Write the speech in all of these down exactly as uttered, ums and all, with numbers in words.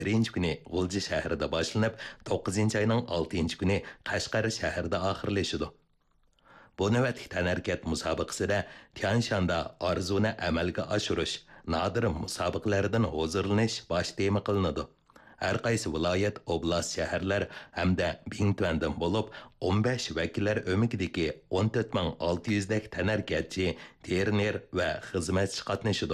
birinchi kuni G'ulji shahrida boshlanib, to'qqizinchi oyning oltinchi kuni Qashqar shahrida oxirlashadi. Bu navbatlik tanharkat musobaqasida Tianshanda orzuni amalga oshirish, nodir musobaqalardan hozirlanish bosh tema qilinadi. Har qaysi viloyat, oblast, shaharlar hamda Bingtuandan bo'lib o'n besh vakillar o'mikidagi o'n to'rt ming olti yuz dak tanharkatchi, terner va xizmatchi qatnashadi.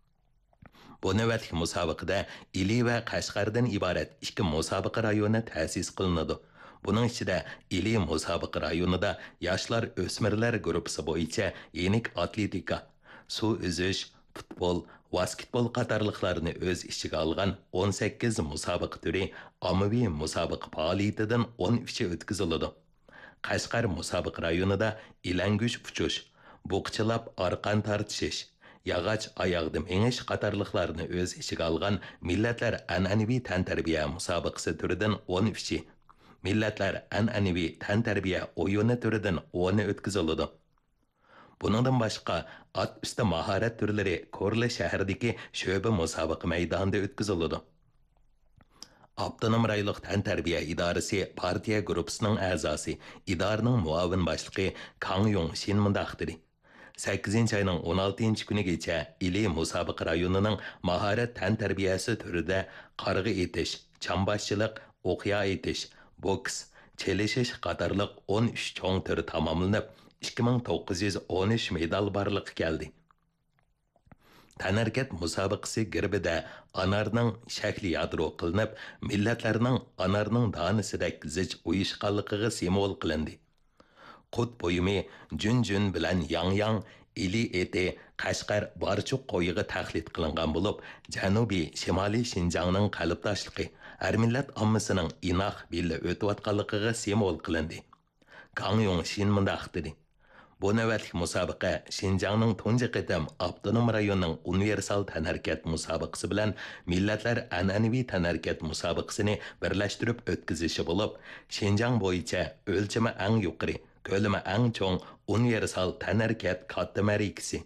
Bu navbatlik musobaqada Ili va Qashqardan iborat ikki musobaqa rayoni ta'sis qilinadi. Buning ichida Ili musobaqa rayonida yoshlar o'smirlar guruhi bo'yicha yenik atletika, suv uzish, futbol, basketbol qatorliqlarni o'z ichiga olgan o'n sakkiz musobaqa turi ommaviy musobaqa faoliyatidan o'n uchi o'tkaziladi. Qashqar musobaqa rayonida ilangush uchish, bo'qchilab arqon tortishish, yog'och oyoqda mingish qatorliqlarni o'z ichiga olgan millatlar an'anaviy tantarbiya musobaqasi turidan o'n uchi, millatlar an'anaviy tantarbiya o'yini turidan o'n o'tkaziladi. Buningdan boshqa at usti mahorat turlari Korli shahridagi sho'ba musobaqa maydonida o'tkaziladi. Avtonom rayonlik tantarbiya idorasi partiya guruhining a'zosi, idoraning muavin boshlig'i Kang Yong Shin mundaq dedi. sakkizinchi oyning o'n oltinchi kunigacha Ili musobaqa rayonining mahorat tantarbiyasi turida qarg'a etish, chambashchilik, o'qiya etish, boks, chelishish qatorliq o'n uch cho'ng turi tamomlanib, ikki ming to'qqiz yuz o'n uch medal barliqqa keldi. Tanharkat musobaqasi girbida anarning shakli yadro qilinib, millatlarning anarning donisidek zich uyushqanligiga simvol qilindi. Qut bo'yimi jun-jun bilan yang-yang, Ili eti Qashqar barchuq qo'yiga taxlit qilingan bo'lib, Janubiy Shimoliy Shinjongning qalbdoshligi, har millat ommasining inoq billa o'tayotganligiga simvol qilindi. Kang Yong Shin mundaq dedi. Bu navbatlik musobaqa Shinjongning tunji qitim avtonom rayonning universal tanharkat musobaqasi bilan millatlar an'anaviy tanharkat musobaqasini birlashtirib o'tkazishi bo'lib, Shinjong bo'yicha o'lchami eng yuqori, ko'lami eng cho'ng universal tanharkat katta marikasi.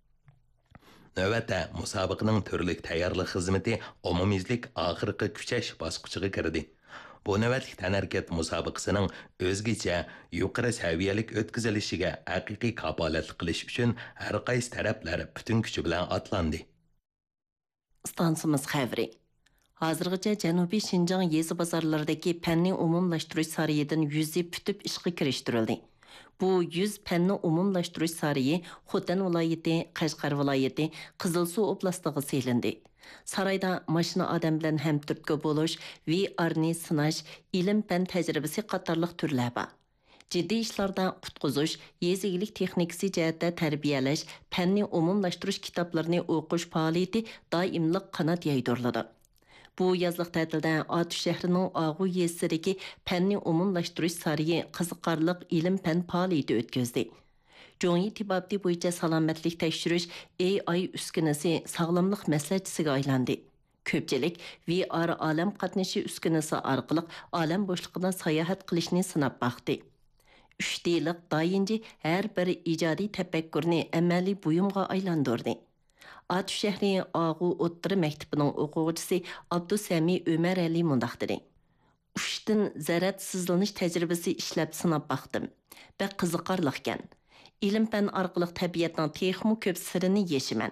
Navbatda musobaqaning turlik tayyorlik xizmati umumiylik oxirgi kuchash bosqichiga kirdi. Bu navbatlik tanharkat musobaqasining o'zgacha yuqori saviyalik o'tkazilishiga haqiqiy kapolat qilish uchun har qaysi taraflar butun kuchi bilan atlandi. Stansimiz xavri. Hozirgacha Janubiy Shinjong yezi bozorlaridagi fanni umumlashtirish sariyidan yuzi putib ishga kirishtirildi. Bu yüz fanni umumlashtirish sariyi Xotan viloyati, Qashqar viloyati, Qizilsuv oblastiga selindi. Sarayda mashina odam bilan hamturtga bo'lish, V R ni sinash, ilm-fan tajribasi qatorliq turlar bor. Jiddiy ishlarda qutqizish, yezigilik texnikasi jihatda tarbiyalash, fanni umumlashtirish kitoblarini o'qish faoliyati doimliq qanot yaydiriladi. Bu yazlıq ta'tilda Atush shahrining Og'u yezisidagi fanni umumlashtirish sariyi qiziqarliq ilm-fan faoliyati o'tkazdi. Jo'ngi tibabati bo'yicha salomatlik tekshirish A I uskunasi sog'lomlik maslahatchisiga aylandi. Ko'pchilik V R olam qatnashi uskunasi orqali olam bo'shlig'idan sayohat qilishni sinab baqdi. uch deylik doyinji har bir ijodiy tafakkurni amaliy buyumga aylantirdi. Atush shahri Og'u o'ttiri maktabining o'quvchisi Abdusami Ömer Ali mundaq dedi. Ushdan zarat sizlanish tajribasi ishlab sinab baqdim. Va qiziqarliq ekan. İlim-fan orqali tabiatning texmu ko'p sirini yeshiman.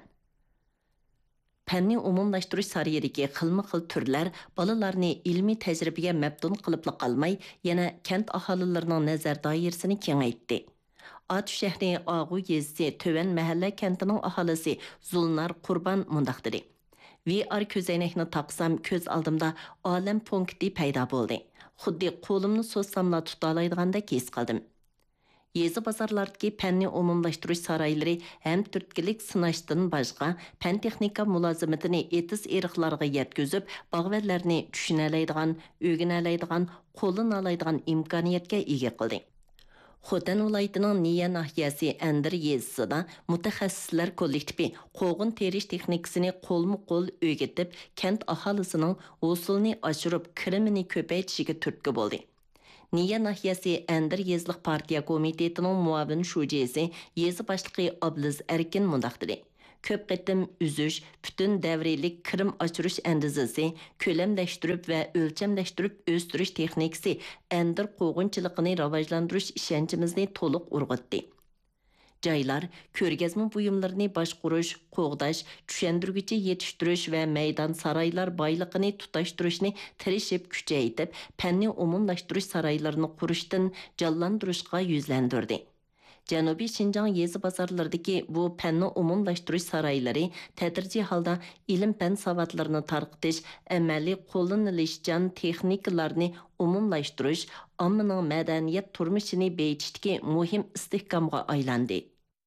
Fanni umumlashtirish sariyidagi xilma-xil turlar bolalarni ilmiy tajribaga mabdun qilib qolmay, yana kent aholilarining nazar doirasini kengaytdi. Atush shahri Og'u yezisi Töven mahalla kentining aholisi Zulnar Qurban mundaq dedi. V R ko'zoynakni taqsam ko'z oldimda olam punkti paydo bo'ldi. Xuddi qo'limni so'zsamla tuta oladiganday his qildim. Yezi bozorlardagi fanni umumlashtirish saroylari ham turtkilik sinashdan boshqa fan texnika mulozimatini etis eriqlarga yetkazib, bog'varlarni tushunaladigan, o'rganaladigan, qo'lini oladigan imkoniyatga ega qildi. Xotan viloyatining Niya nahiyasi Andir yezisida mutaxassislar kollektivi qo'g'in terish texnikasini qo'lma-qo'l o'rgatib, kent aholisining usulni oshirib, kirimini ko'paytishiga turtki bo'ldi. Niya nahiyasi Andir yezliq partiya komitetining muavin shujisi yezi boshlig'i Abliz Erkin mundaq dedi. ko'p qitim uzish, butun davrilik kirim oshirish andizasi, ko'lamlashtirib va o'lchamlashtirib o'stirish texnikasi andir qo'g'inchiligini rivojlantirish ishonchimizni to'liq urg'itdi. Joylar, ko'rgazma buyumlarini boshqurish, qo'g'dash, tushuntirguchi yetishtirish va maydon saroylar boyligini tutashtirishni tirishib kuchaytirib, fanni umumlashtirish saroylarini qurishdan jonlantirishga yuzlandirdi. Janubiy Şinjan yezi bazarlardagi bu fanni umumlashtirish saroylari tadrijiy holda ilm-fan savodlarini tarqitish, amaliy qo'llanilishchan texnikalarni umumlashtirish, ommaning madaniyat turmushini beyitishga muhim istehkomga aylandi.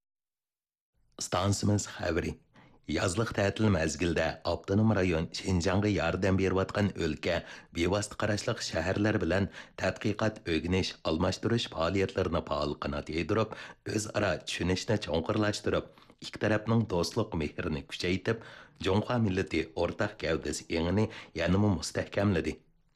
Stansimiz xabari. Yazlıq tətil məzgildə Avtonom rayon Şinjanğa yardım beriyotgan o'lka bevosita qarashliq shaharlar bilan tadqiqot, o'rganish, almashtirish faoliyatlarini faol qanot yedirib, o'zaro tushunishni cho'nqirlashtirib, ikki tarafning do'stlik mehrini kuchaytirib, Jonghwa millati o'rtaq gavdasi engini yanada mustahkamladi.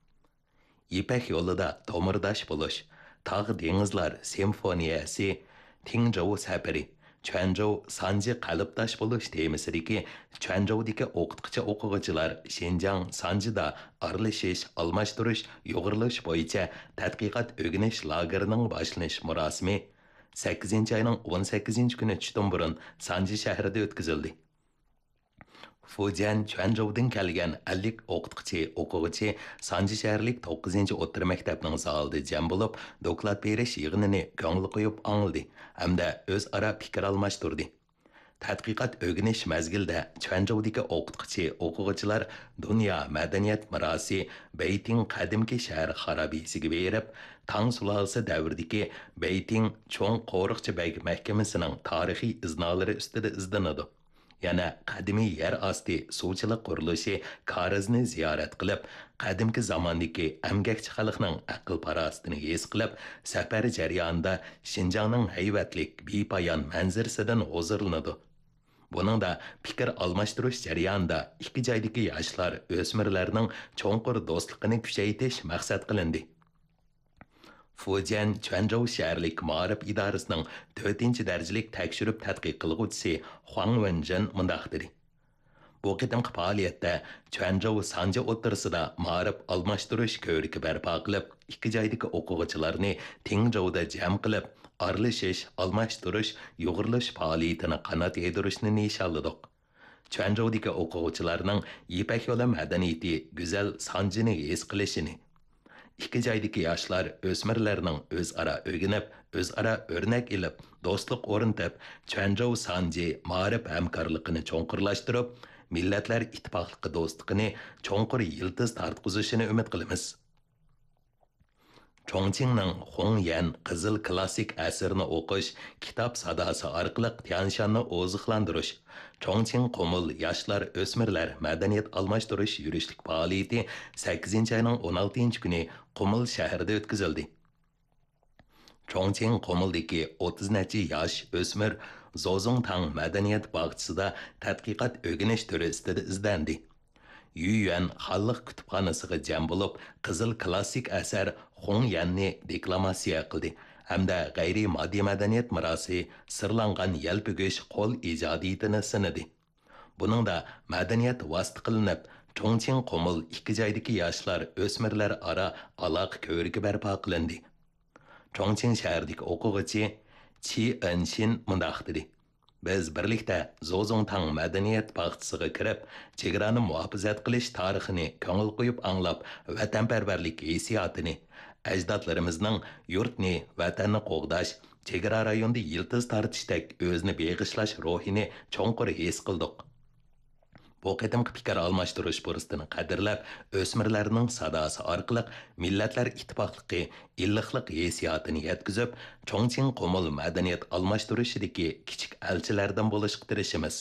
Ipak yo'lida tomirdosh bo'lish, tog' dengizlar simfoniyasi, Tingzhou safari, Chuanzhou Sanji qalbdosh bo'lish temasidagi Chuanzhoudagi o'qituvchi o'quvchilar Xinjiang Sanjida aralashish, almashtirish, yo'g'irlash bo'yicha tadqiqot o'rganish lagerining boshlanish murosimi sakkizinchi oyning o'n sakkizinchi kuni tushdan burun Sanji shahrida o'tkazildi. Fujian Chuanzhoudan kelgan ellik o'qituvchi o'quvchi Sanji shaharlik to'qqizinchi o'rta maktabning zalida jam bo'lib, doklad berish yig'inini ko'ngil qo'yib angladi hamda o'zaro fikr almashtirdi. Tadqiqot o'rganish mazgilida Chuanzhoudagi o'qituvchi o'quvchilar dunyo madaniyat merosi Beyting qadimki shahar xarobisiga berib, Tang sulolasi davridagi Beyting cho'ng qo'riqchi beg mahkamasining tarixiy iznolari ustida izlanadi. Yana qadimiy yer osti suvchilik qurilishi Karizni ziyorat qilib, qadimki zamondagi amgakchi xalqning aql parostini his qilib, safar jarayonida Xinjiangning hayvatlik bepoyon manzarasidan huzurlanadi. Buningda fikr almashtirish jarayonida ikki joydagi yoshlar, o'smirlarning cho'nqur do'stligini kuchaytirish maqsad qilindi. Fujian Chuanzhou shaharlik ma'rif idorasining to'rtinchi darajalik tekshirib tadqiq qilguvchisi Huang Wenjin mundaq dedi. Bu qitimqi faoliyatda Chuanzhou Sanji o'rtasida ma'rif almashtirish ko'riki barpo qilib, ikki joydagi o'quvchilarni Tingzhouda jam qilib, aralashish, almashtirish, yo'g'irlash faoliyatini qanot yedirishni nishonladik. Chuanzhoudagi o'quvchilarning Ipak yo'li madaniyati, go'zal Sanjini his qilishini, ikki joydagi yoshlar o'smirlarning o'zaro o'rganib, o'zaro o'rnak ilib, do'stlik o'rnatib, Chuanzhou Sanji ma'rif hamkorligini cho'nqirlashtirib, millatlar ittifoqligi do'stligini cho'nqir yildiz tartqizishini umid qilamiz. Chongqingning Hongyan qizil klassik asarni o'qish, kitob sadosi orqali Tianshanni oziqlantirish, Chongqing Qumul yoshlar o'smirlar madaniyat almashtirish yurishlik faoliyati sakkizinchi oyning o'n oltinchi kuni Qumul shahrida o'tkazildi. Chongqing Qumuldagi o'ttiz necha yosh o'smir Zozongtang madaniyat bog'chisida tadqiqot o'rganish turi ustida izlandi. Yuan xalq kutubxonasiga jam bo'lib, qizil klassik asar Hongyanni deklamatsiya qildi hamda g'ayriy moddiy madaniyat merosi sirlangan yalpigish qo'l ijodiyatini sinadi. Buningda madaniyat vosita qilinib, Chongqing Qumul ikki joydagi yoshlar o'smirlar aro aloqa ko'rigi barpo qilindi. Chongqing shahridagi o'quvchi Qi Enshin mundaq dedi. Biz birlikda Zozongtang madaniyat bog'chisiga kirib, chegarani muhofazat qilish tarixini ko'ngil qo'yib anglab, vatanparvarlik hissiyotini, ajdodlarimizning yurtni, vatanni qo'g'dash, chegara rayonida yildiz tortishdek o'zni beg'ishlash ruhini cho'nqur his qildik. Bu qitimqi fikr almashtirish fursatini qadrlab, o'smirlarning sadosi orqali millatlar ittifoqligi, illiqlik hissiyotini yetkazib, Chongqing Qumul madaniyat almashtirishidagi kichik elchilardan bo'lishga tirishimiz.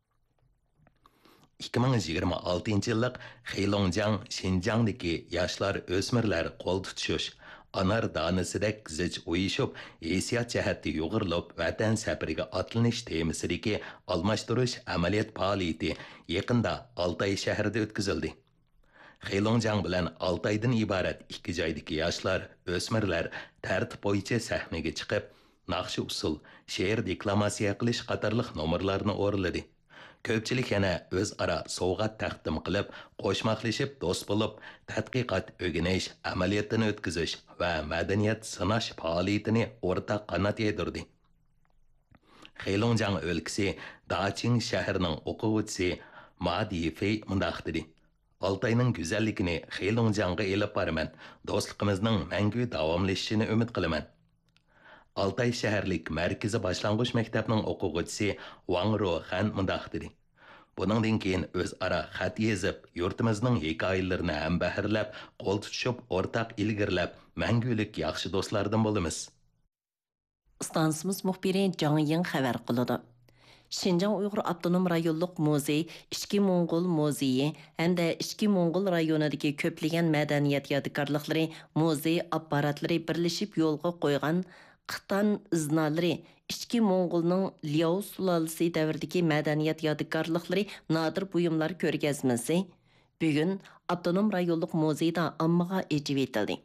ikki ming yigirma oltinchi yillik Heilongjiang Xinjiangdagi yoshlar o'smirlar qo'l tutishish, anar donisidek zich uyushib, hissiyot jihati yo'g'irlab, vatan safariga otlanish temasidagi almashtirish amaliyot faoliyati yaqinda Altay shahrida o'tkazildi. Heilongjiang bilan Altaydan iborat ikki joydagi yoshlar, o'smirlar tartib bo'yicha sahnaga chiqib, naqshi usul, she'r deklamatsiya qilish qatorliq nomerlarni o'rladi. Ko'pchilik yana o'zaro sovg'at taqdim qilib, qo'shmaqlashib do'st bo'lib, tadqiqot o'rganish, amaliyotini o'tkazish va madaniyat sinash faoliyatini o'rtaq qanot yedirdi. Xeylongjiang o'lkasi Daqing shahrining o'quvchisi Ma Difei mundaq dedi. Altayning go'zalligini Xeylongjiangga elib boraman. Do'stligimizning mangu davomlashishini umid qilaman. Altay shaharlik markaziy boshlang'ich maktabining o'quvchisi Wang Rohan mundaq dedi. Buningdan keyin o'zaro xat yozib, yurtimizning hikoyalarini ham bahrlab, qo'l tutishib, o'rtaq ilgirlab, mangulik yaxshi do'stlardan bo'lamiz. Stansimiz muxbiri Jang Ying xabar qiladi. Şinjan Uyghur Abdunum Rayonluq Muzey, İşki Moğol Muzeyi hamda İşki Moğol rayonidagi ko'plagan madaniyat yodikorliklari, muzey apparatlari birlashib yo'lga qo'ygan Qitan iznalari, İşki Moğolning Liao sulolasi davridagi madaniyat yodikorliklari nodir buyumlar ko'rgazmasi bugun Abdunum Rayonluq Muzeyda ommaga echib etildi.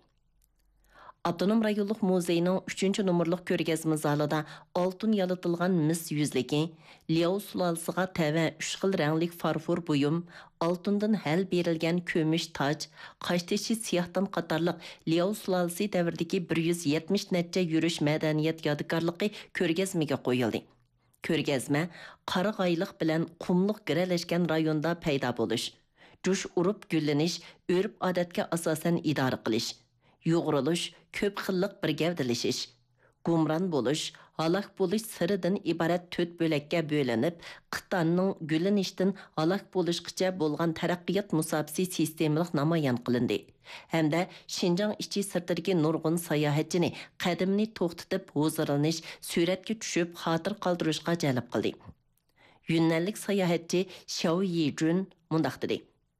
Abdunum Rayonluq Muzeyining uchinchi nomerlik ko'rgazma zalida oltin yalıtılgan mis yüzligi, Liao sulolasiga tava uch xil ranglik farfor buyum, oltindan hal berilgan ko'mish toj, qashtashi siyahdan qatorliq Liao sulolasi davridagi bir yuz yetmish necha yurish madaniyat yodikorligi ko'rgazmaga qo'yildi. Ko'rgazma qarag'ayliq bilan qumliq giralashgan rayonda paydo bo'lish, jush urib gullanish, urf odatga asosan idora qilish, yo'g'rilish, ko'p xillik bir gavdilashish, gumron bo'lish, halok bo'lish siridan iborat to'rt bo'lakka bo'linib, Qitanning gullanishdan halok bo'lishgacha bo'lgan taraqqiyot musobaqasi sistemalik namoyon qilindi. Hamda Şinjan ichi sirtidagi nurg'un sayohatchini qadimni to'xtatib, huzurlanish, suratga tushib, xotir qoldirishga jalb qildi. Yunnanlik sayohatchi Xiao Yijun mundaq dedi.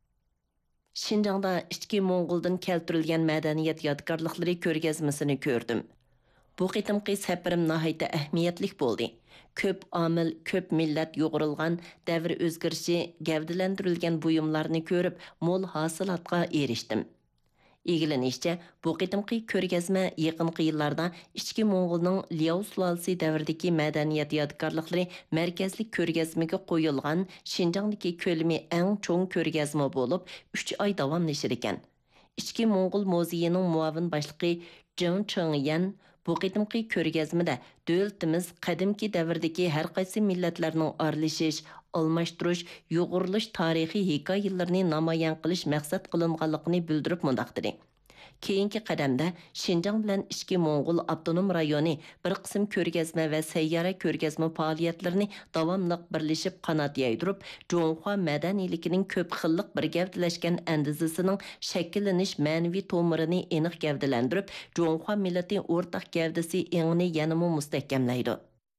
Şinjanda İçki Moğoldan keltirilgan madaniyat yodgorliklari ko'rgazmasini ko'rdim. Bu qitimqi safarim nihoyatda ahamiyatli bo'ldi. Ko'p omil, ko'p millat yo'g'rilgan, davr o'zgarishi, gavdalantirilgan buyumlarni ko'rib, mo'l hosilotga erishdim. Egilanishcha, bu qitimqi ko'rgazma yaqinqi yillarda İçki Moğolning Liao sulolasi davridagi madaniyat yodgorliklari markazli ko'rgazmaga qo'yilgan Şinjandagi ko'lami eng cho'ng ko'rgazma bo'lib, uch oy davomlashar ekan. İçki Moğol muzeyining muavin boshlig'i Zheng Chengyan bu qitimqi ko'rgazmada davlatimiz qadimki davrdagi har qaysi millatlarning aralashish, almashtirish, yo'g'irilish tarixiy hikoyalarini namoyon qilish maqsad qilinganligini bildirib mundaq dedi. Keyingi qadamda Şinjan bilan İçki Moğol Abdunum rayoni bir qism ko'rgazma va sayyora ko'rgazma faoliyatlarini davomli birlashib qanot yaydirib, Jonghua madaniyligining ko'p xillik bir gavdalashgan andizasining shakllanish ma'naviy tomirini aniq gavdalantirib, Jonghua millati o'rtaq gavdasi engini yanada mustahkamlaydi.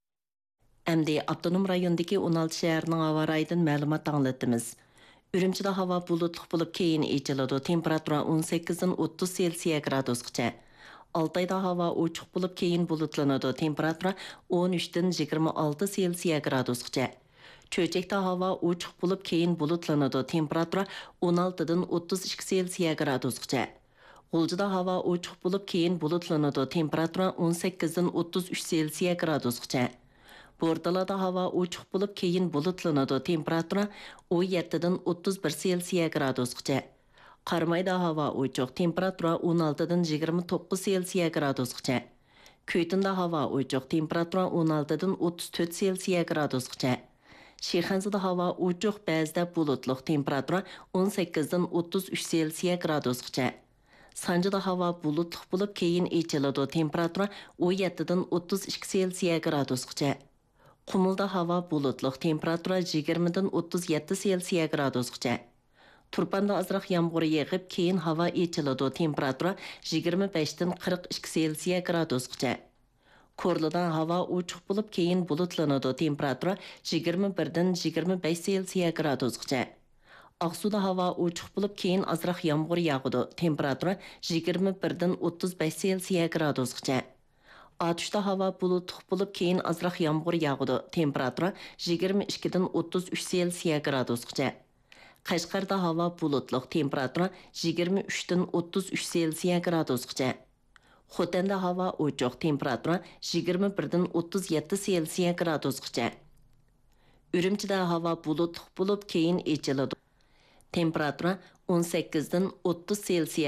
Әмді Abdunum rayonidagi o'n olti shaharning havo rayidan ma'lumot anglatamiz. Ürümchida havo bulutli bo'lib keyin echiladi. Temperatura o'n sakkizdan o'ttiz Selsiya gradusgacha. Altayda havo ochiq bo'lib keyin bulutlanadi. Temperatura o'n uchdan yigirma olti Selsiya gradusgacha. Cho'chakda havo ochiq bo'lib keyin bulutlanadi. Temperatura o'n oltidan o'ttiz ikki Selsiya gradusgacha. G'uljida havo ochiq bo'lib keyin bulutlanadi. Temperatura o'n sakkizdan o'ttiz uch Selsiya gradusgacha. Bortalada havo ochiq bo'lib keyin bulutlanadi. Temperatura o'n yettidan o'ttiz bir Selsiya gradusgacha. Qarmayda havo ochiq. Temperatura o'n oltidan yigirma to'qqiz Selsiya gradusgacha. Kuytinda havo ochiq. Temperatura o'n oltidan o'ttiz to'rt Selsiya gradusgacha. Shixanzada havo ochiq, ba'zida bulutli. Temperatura o'n sakkizdan o'ttiz uch Selsiya gradusgacha. Sanjida havo bulutli bo'lib keyin echiladi. Temperatura o'n yettidan o'ttiz ikki Selsiya gradusgacha. Qumulda havo bulutli, temperatura yigirmadan o'ttiz yetti Selsiya gradusgacha. Turpanda azroq yomg'ir yog'ib, keyin havo echiladi, temperatura yigirma beshdan qirq ikki Selsiya gradusgacha. Korlida havo ochiq bo'lib, keyin bulutlanadi, temperatura yigirma birdan yigirma besh Selsiya gradusgacha. Aqsuda havo ochiq bo'lib, keyin azroq yomg'ir yog'adi, temperatura yigirma birdan o'ttiz besh Selsiya gradusgacha. Atışda havo bulutli bo'lib, keyin azroq yomg'ir yog'adi. Temperatura yigirma ikkidan o'ttiz uch Selsiya gradusgacha. Qashqarda havo bulutli, temperatura yigirma uchdan o'ttiz uch Selsiya gradusgacha. Xotanda havo ochiq, temperatura yigirma birdan o'ttiz yetti Selsiya gradusgacha. Үрімчіде havo bulutliq bo'lib, keyin echiladi. Temperatura o'n sakkizdan o'ttiz Selsiya